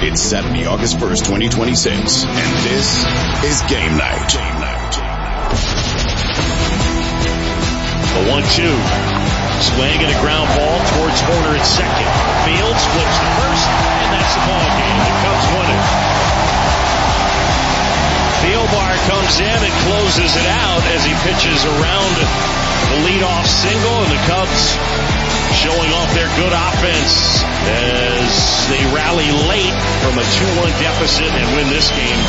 It's Saturday, August 1st, 2026, and this is Game Night. The 1-2. Swing and a ground ball towards Horner at second. Fields flips to first, and that's the ball game. The Cubs win it. Thielbar comes in and closes it out as he pitches around the leadoff single, and the Cubs showing off their good offense as they rally late from a 2-1 deficit and win this game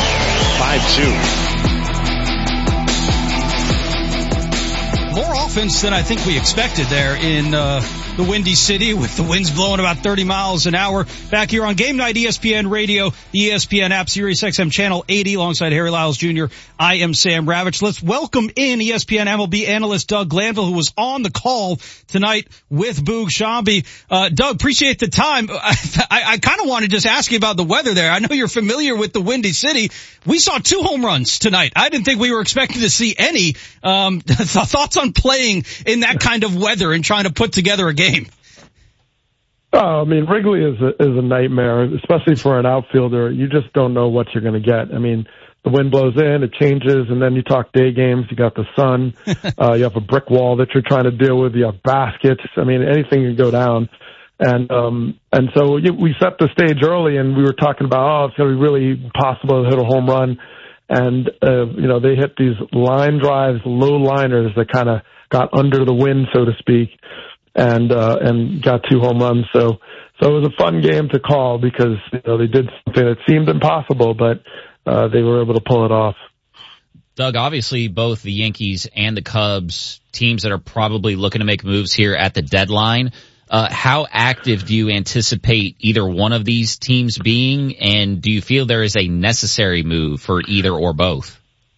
5-2. More offense than I think we expected there in the Windy City, with the winds blowing about 30 miles an hour. Back here on Game Night, ESPN Radio, the ESPN app, Sirius XM Channel 80, alongside Harry Lyles Jr. I am Sam Ravitch. Let's welcome in ESPN MLB analyst Doug Glanville, who was on the call tonight with Boog Sciambi. Doug, appreciate the time. I kind of want to just ask you about the weather there. I know you're familiar with the Windy City. We saw 2 home runs tonight. I didn't think we were expecting to see any. Thoughts on playing in that kind of weather and trying to put together a game? Oh, I mean, Wrigley is a nightmare, especially for an outfielder. You just don't know what you're going to get. I mean, the wind blows in, it changes, and then you talk day games. You got the sun. You have a brick wall that you're trying to deal with. You have baskets. I mean, anything can go down. And so we set the stage early, and we were talking about, it's going to be really impossible to hit a home run. And, they hit these line drives, low liners that kind of got under the wind, so to speak, and got 2 home runs. So it was a fun game to call because, they did something that seemed impossible, but, they were able to pull it off. Doug, obviously both the Yankees and the Cubs, teams that are probably looking to make moves here at the deadline. How active do you anticipate either one of these teams being, and do you feel there is a necessary move for either or both?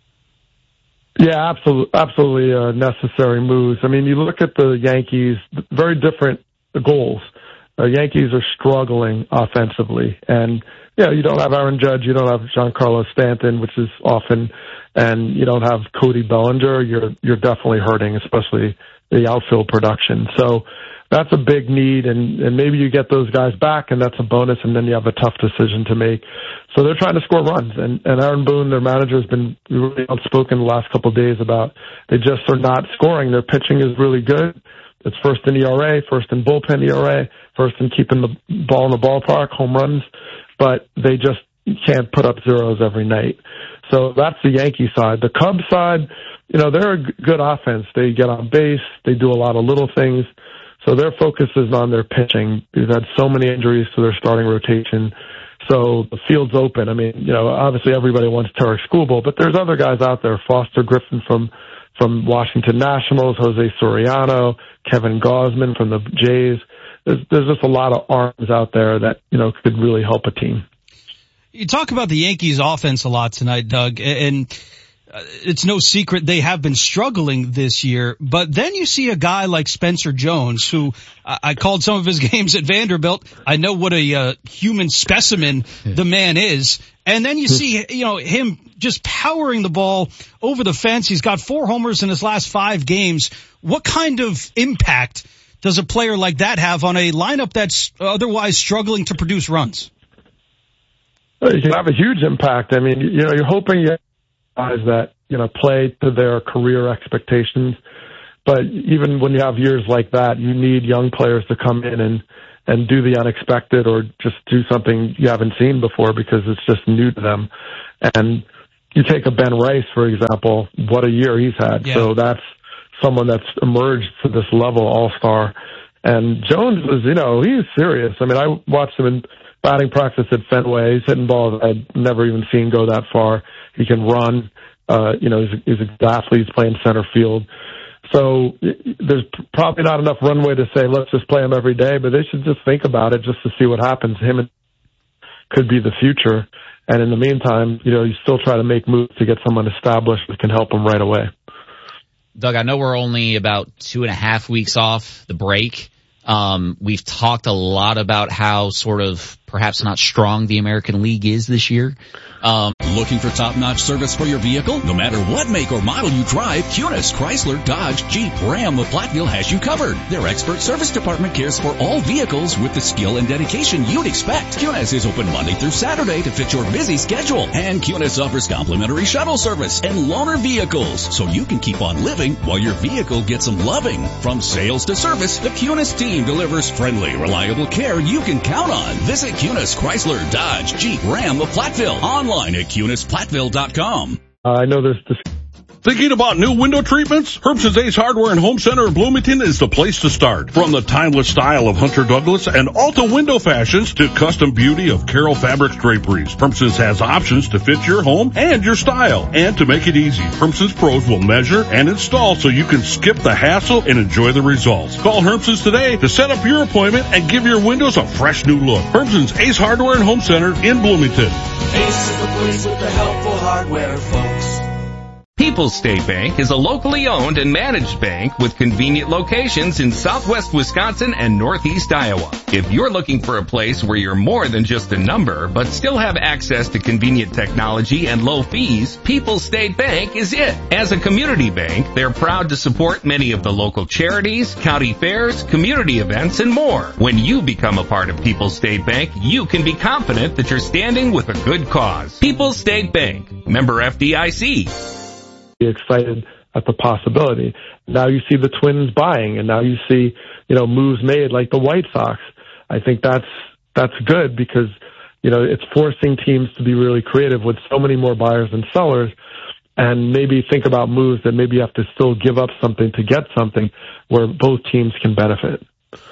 Yeah, absolutely necessary moves. I mean, you look at the Yankees, very different goals. Yankees are struggling offensively, and you don't have Aaron Judge, you don't have Giancarlo Stanton, which is often, and you don't have Cody Bellinger. You're definitely hurting, especially the outfield production. So that's a big need, and maybe you get those guys back, and that's a bonus, and then you have a tough decision to make. So they're trying to score runs, and Aaron Boone, their manager, has been really outspoken the last couple of days about they just are not scoring. Their pitching is really good. It's first in ERA, first in bullpen ERA, first in keeping the ball in the ballpark, home runs, but they just can't put up zeros every night. So that's the Yankee side. The Cubs side, they're a good offense. They get on base. They do a lot of little things. So their focus is on their pitching. They've had so many injuries to their starting rotation. So the field's open. I mean, obviously everybody wants Tarek Skubal, but there's other guys out there. Foster Griffin from Washington Nationals, Jose Soriano, Kevin Gausman from the Jays. There's just a lot of arms out there that, could really help a team. You talk about the Yankees offense a lot tonight, Doug, and it's no secret they have been struggling this year, but then you see a guy like Spencer Jones, who I called some of his games at Vanderbilt. I know what a human specimen the man is. And then you see, him just powering the ball over the fence. He's got 4 homers in his last 5 games. What kind of impact does a player like that have on a lineup that's otherwise struggling to produce runs? He can have a huge impact. I mean, you're hoping you have guys that, play to their career expectations. But even when you have years like that, you need young players to come in and do the unexpected or just do something you haven't seen before because it's just new to them. And you take a Ben Rice, for example, what a year he's had. Yeah. So that's someone that's emerged to this level, all-star. And Jones is, he's serious. I mean, I watched him in batting practice at Fenway. He's hitting balls I'd never even seen go that far. He can run. He's a good athlete. He's playing center field. So there's probably not enough runway to say, let's just play him every day, but they should just think about it just to see what happens. Him could be the future. And in the meantime, you still try to make moves to get someone established that can help him right away. Doug, I know we're only about 2.5 weeks off the break. We've talked a lot about how sort of perhaps not strong the American League is this year. Looking for top-notch service for your vehicle? No matter what make or model you drive, Kunis, Chrysler, Dodge, Jeep, Ram of Platteville has you covered. Their expert service department cares for all vehicles with the skill and dedication you'd expect. Kunis is open Monday through Saturday to fit your busy schedule. And Kunis offers complimentary shuttle service and loaner vehicles, so you can keep on living while your vehicle gets some loving. From sales to service, the Kunis team delivers friendly, reliable care you can count on. Visit Kunis, Chrysler, Dodge, Jeep, Ram of Platteville. Online at KunisPlatteville.com. I know there's this. Thinking about new window treatments? Herbst's Ace Hardware and Home Center in Bloomington is the place to start. From the timeless style of Hunter Douglas and Alta window fashions to custom beauty of Carroll Fabrics draperies, Herbst's has options to fit your home and your style. And to make it easy, Herbst's pros will measure and install so you can skip the hassle and enjoy the results. Call Herbst's today to set up your appointment and give your windows a fresh new look. Herbst's Ace Hardware and Home Center in Bloomington. Ace is the place with the helpful hardware, folks. People's State Bank is a locally owned and managed bank with convenient locations in southwest Wisconsin and northeast Iowa. If you're looking for a place where you're more than just a number, but still have access to convenient technology and low fees, People's State Bank is it. As a community bank, they're proud to support many of the local charities, county fairs, community events, and more. When you become a part of People's State Bank, you can be confident that you're standing with a good cause. People's State Bank, member FDIC. Excited at the possibility. Now you see the Twins buying, and now you see, moves made like the White Sox. I think that's good because, it's forcing teams to be really creative with so many more buyers and sellers, and maybe think about moves that maybe you have to still give up something to get something where both teams can benefit.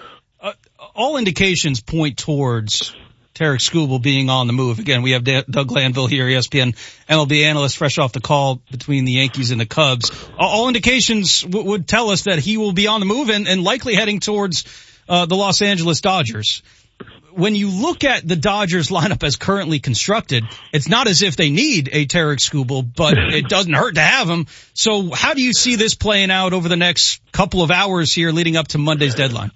All indications point towards Tarek Skubal being on the move. Again, we have Doug Glanville here, ESPN MLB analyst, fresh off the call between the Yankees and the Cubs. All indications would tell us that he will be on the move and likely heading towards the Los Angeles Dodgers. When you look at the Dodgers lineup as currently constructed, it's not as if they need a Tarek Skubal, but it doesn't hurt to have him. So how do you see this playing out over the next couple of hours here leading up to Monday's deadline?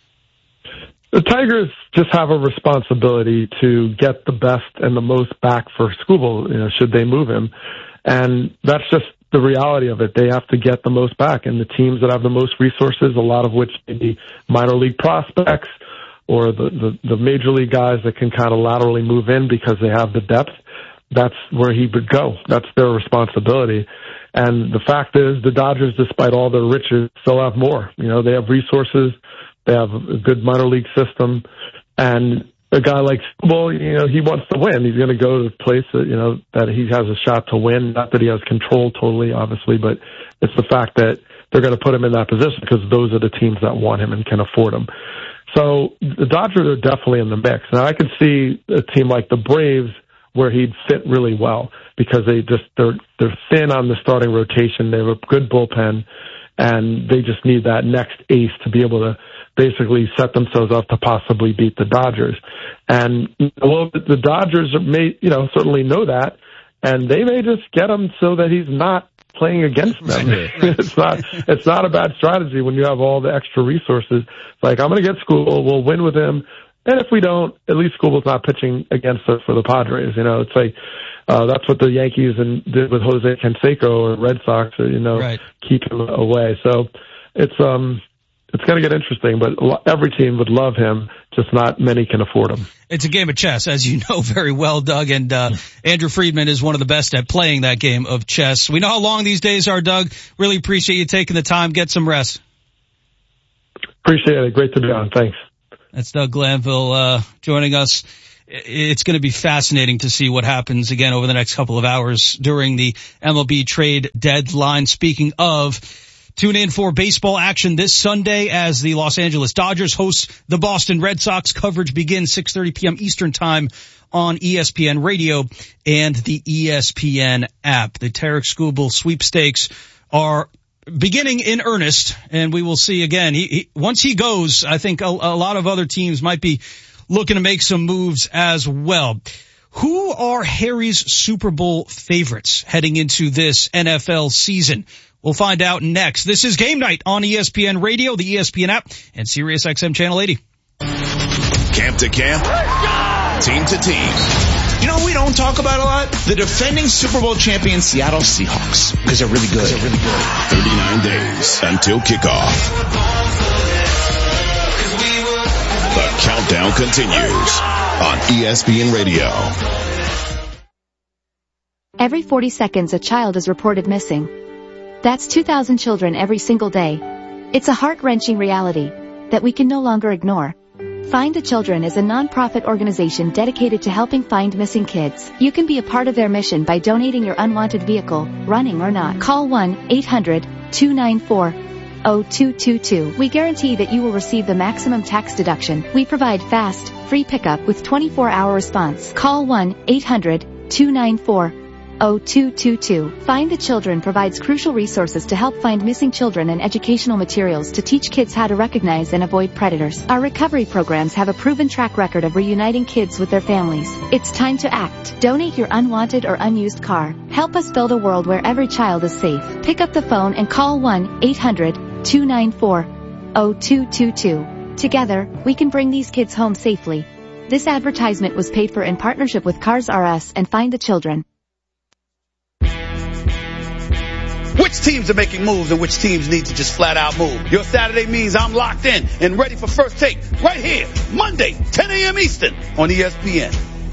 The Tigers just have a responsibility to get the best and the most back for Skubal, should they move him. And that's just the reality of it. They have to get the most back. And the teams that have the most resources, a lot of which may be minor league prospects or the major league guys that can kind of laterally move in because they have the depth, that's where he would go. That's their responsibility. And the fact is the Dodgers, despite all their riches, still have more. They have resources. They have a good minor league system, and a guy like Skubal, he wants to win. He's going to go to a place that, that he has a shot to win. Not that he has control totally, obviously, but it's the fact that they're going to put him in that position because those are the teams that want him and can afford him. So the Dodgers are definitely in the mix. Now I could see a team like the Braves where he'd fit really well because they're thin on the starting rotation. They have a good bullpen, and they just need that next ace to be able to basically set themselves up to possibly beat the Dodgers. And the Dodgers may, certainly know that, and they may just get him so that he's not playing against them. Right. It's not a bad strategy when you have all the extra resources. It's like, I'm going to get Skubal, we'll win with him, and if we don't, at least Skubal's not pitching against us for the Padres. It's like that's what the Yankees did with Jose Canseco or Red Sox, right. Keep him away. So it's going to get interesting, but every team would love him, just not many can afford him. It's a game of chess, as you know very well, Doug, and Andrew Friedman is one of the best at playing that game of chess. We know how long these days are, Doug. Really appreciate you taking the time. Get some rest. Appreciate it. Great to be on. Thanks. That's Doug Glanville joining us. It's going to be fascinating to see what happens again over the next couple of hours during the MLB trade deadline. Speaking of, tune in for baseball action this Sunday as the Los Angeles Dodgers host the Boston Red Sox. Coverage begins 6:30 p.m. Eastern time on ESPN Radio and the ESPN app. The Tarek Skubal sweepstakes are beginning in earnest, and we will see again. Once he goes, I think a lot of other teams might be looking to make some moves as well. Who are Harry's Super Bowl favorites heading into this NFL season? We'll find out next. This is Game Night on ESPN Radio, the ESPN app, and SiriusXM Channel 80. Camp to camp. team to team. You know what we don't talk about a lot? The defending Super Bowl champion Seattle Seahawks. Because they're really good. 39 days until kickoff. The countdown continues on ESPN Radio. Every 40 seconds a child is reported missing. That's 2,000 children every single day. It's a heart-wrenching reality that we can no longer ignore. Find the Children is a non-profit organization dedicated to helping find missing kids. You can be a part of their mission by donating your unwanted vehicle, running or not. Call 1-800-294-0222. We guarantee that you will receive the maximum tax deduction. We provide fast, free pickup with 24-hour response. Call 1-800-294-0222. Find the Children provides crucial resources to help find missing children and educational materials to teach kids how to recognize and avoid predators. Our recovery programs have a proven track record of reuniting kids with their families. It's time to act. Donate your unwanted or unused car. Help us build a world where every child is safe. Pick up the phone and call 1-800-294-0222. Together, we can bring these kids home safely. This advertisement was paid for in partnership with Cars R Us and Find the Children. Which teams are making moves and which teams need to just flat out move? Your Saturday means I'm locked in and ready for First Take right here, Monday, 10 a.m. Eastern on ESPN.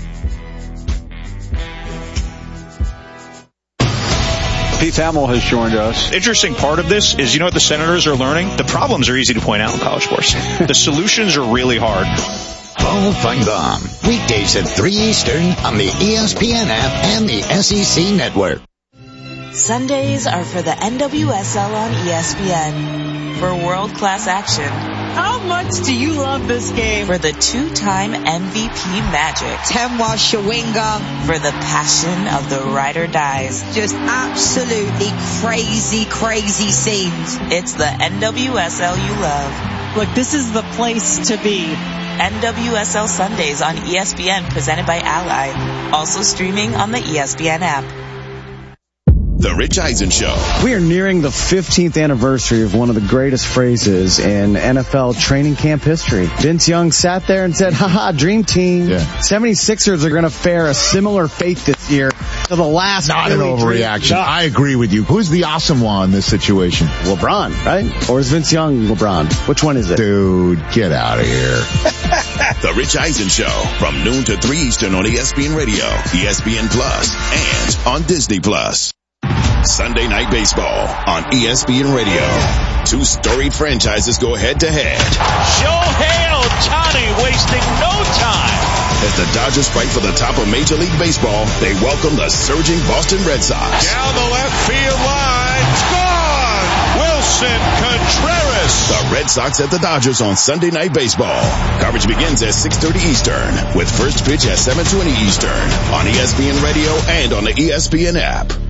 Pete Thamel has joined us. Interesting part of this is, you know what the Senators are learning? The problems are easy to point out in college sports. The solutions are really hard. Paul Feinbaum, weekdays at 3 Eastern on the ESPN app and the SEC Network. Sundays are for the NWSL on ESPN. For world-class action. How much do you love this game? For the two-time MVP magic. Temwa Shawinga. For the passion of the ride or dies. Just absolutely crazy scenes. It's the NWSL you love. Look, this is the place to be. NWSL Sundays on ESPN, presented by Ally. Also streaming on the ESPN app. The Rich Eisen Show. We are nearing the 15th anniversary of one of the greatest phrases in NFL training camp history. Vince Young sat there and said, haha, dream team. Yeah. 76ers are going to fare a similar fate this year to the last. Not an overreaction. No. I agree with you. Who's the awesome one in this situation? LeBron, right? Or is Vince Young LeBron? Which one is it? Dude, get out of here. The Rich Eisen Show from noon to 3 Eastern on ESPN Radio, ESPN Plus, and on Disney Plus. Sunday Night Baseball on ESPN Radio. Two storied franchises go head-to-head. Shohei Ohtani wasting no time. As the Dodgers fight for the top of Major League Baseball, they welcome the surging Boston Red Sox. Down the left field line. Gone! Wilson Contreras. The Red Sox at the Dodgers on Sunday Night Baseball. Coverage begins at 6:30 Eastern with first pitch at 7:20 Eastern on ESPN Radio and on the ESPN app.